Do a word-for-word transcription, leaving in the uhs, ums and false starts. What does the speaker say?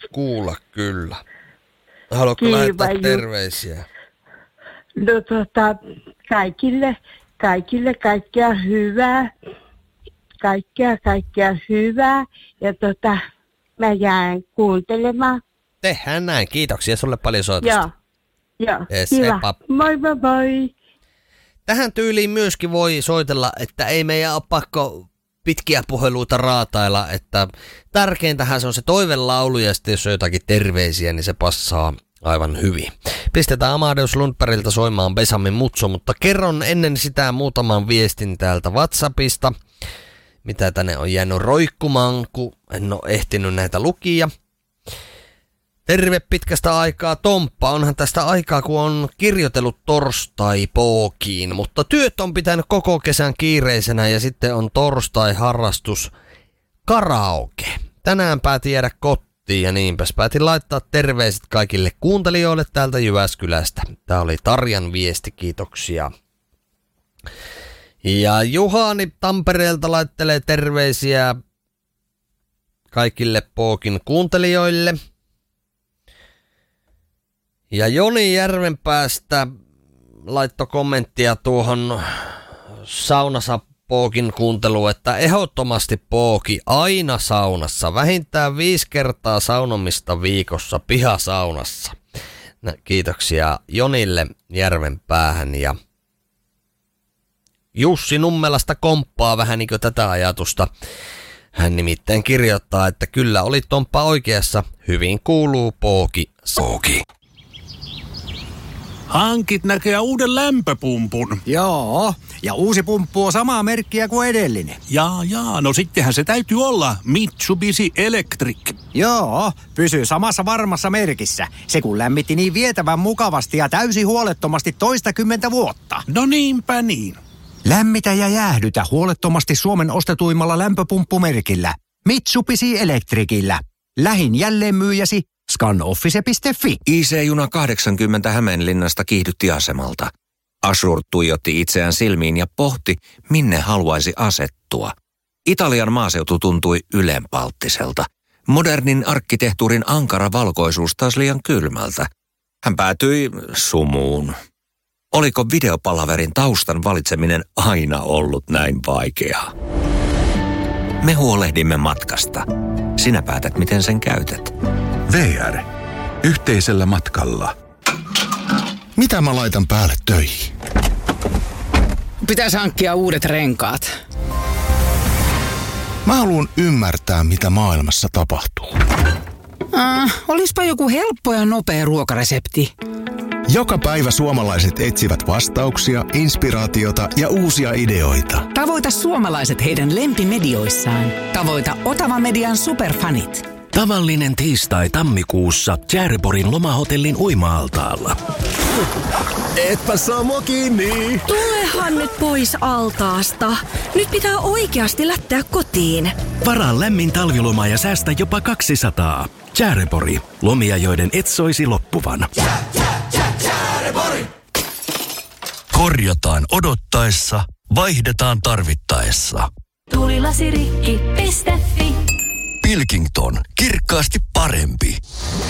kuulla kyllä. Haluatko Kiva lähettää ju- terveisiä? No tota, kaikille, kaikille kaikkea hyvää. Kaikkea, kaikkea hyvää. Ja tota, mä jään kuuntelemaan. Tehdään näin. Kiitoksia sulle paljon soitosta. Joo, joo. Yes, Kiva. heippa. Moi moi moi. Tähän tyyliin myöskin voi soitella, että ei meidän ole pakko pitkiä puheluita raatailla, että tärkeintähän se on se toivelaulu ja sitten jos on jotakin terveisiä, niin se passaa aivan hyvin. Pistetään Amadeus Lundbergiltä soimaan Besamin Mutso, mutta kerron ennen sitä muutaman viestin täältä WhatsAppista, mitä tänne on jäänyt roikkumaan, kun en ole ehtinyt näitä lukia. Terve pitkästä aikaa Tomppa, onhan tästä aikaa kun on kirjoitellut torstai-pookiin, mutta työt on pitänyt koko kesän kiireisenä ja sitten on torstai-harrastus karaoke. Tänään päätin jäädä kotiin ja niinpäs päätin laittaa terveiset kaikille kuuntelijoille täältä Jyväskylästä. Tää oli Tarjan viesti, kiitoksia. Ja Juhani Tampereelta laittelee terveisiä kaikille pookin kuuntelijoille. Ja Joni Järvenpäästä laittoi kommenttia tuohon saunassa pookin kuunteluun, että ehdottomasti pooki aina saunassa, vähintään viisi kertaa saunomista viikossa pihasaunassa. No, kiitoksia Jonille Järvenpäähän ja Jussi Nummelasta komppaa vähän niin kuin tätä ajatusta. Hän nimittäin kirjoittaa, että kyllä oli Tomppa oikeassa, hyvin kuuluu pooki. Pooki. Hankit näkee uuden lämpöpumpun. Joo, ja uusi pumppu on samaa merkkiä kuin edellinen. Jaa, jaa, no sittenhän se täytyy olla Mitsubishi Electric. Joo, pysyy samassa varmassa merkissä. Se kun lämmitti niin vietävän mukavasti ja täysin huolettomasti toistakymmentä vuotta. No niinpä niin. Lämmitä ja jäähdytä huolettomasti Suomen ostetuimmalla lämpöpumppumerkillä. Mitsubishi Electricillä. Lähin jälleenmyyjäsi scanoffice piste fi. I C-juna kahdeksankymmentä Hämeenlinnasta kiihdytti asemalta. Ashur tuijotti itseään silmiin ja pohti, minne haluaisi asettua. Italian maaseutu tuntui ylenpalttiselta. Modernin arkkitehtuurin ankara valkoisuus taas liian kylmältä. Hän päätyi sumuun. Oliko videopalaverin taustan valitseminen aina ollut näin vaikeaa? Me huolehdimme matkasta. Sinä päätät, miten sen käytät. V R. Yhteisellä matkalla. Mitä mä laitan päälle töihin? Pitäisi hankkia uudet renkaat. Mä haluan ymmärtää, mitä maailmassa tapahtuu. Äh, olispa joku helppo ja nopea ruokaresepti. Joka päivä suomalaiset etsivät vastauksia, inspiraatiota ja uusia ideoita. Tavoita suomalaiset heidän lempimedioissaan. Tavoita Otava Median superfanit. Tavallinen tiistai tammikuussa Tjäreporin lomahotellin uima-altaalla. Etpä saa mua kiinni. Tulehan nyt pois altaasta. Nyt pitää oikeasti lähteä kotiin. Varaa lämmin talviloma ja säästä jopa kaksisataa. Tjärepori. Lomia, joiden et soisi loppuvan. Tjä, tjä, tjä, Tjärepori. Korjataan odottaessa, vaihdetaan tarvittaessa. Tulilasirikki piste fi. Pilkington. Kirkkaasti parempi.